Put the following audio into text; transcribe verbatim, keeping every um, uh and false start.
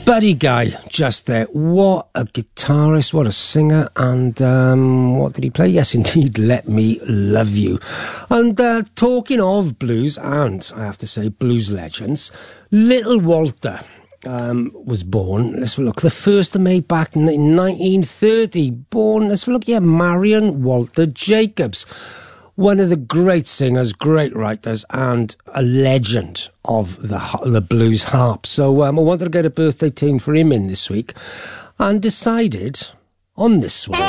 Buddy Guy, just there. What a guitarist, what a singer, and um, what did he play? Yes, indeed, Let Me Love You. And uh, talking of blues, and I have to say blues legends, Little Walter um, was born, let's have a look, the first of May back in nineteen thirty. Born, let's have a look, yeah, Marion Walter Jacobs. One of the great singers, great writers, and a legend of the the blues harp. So um, I wanted to get a birthday tune for him in this week, and decided on this one.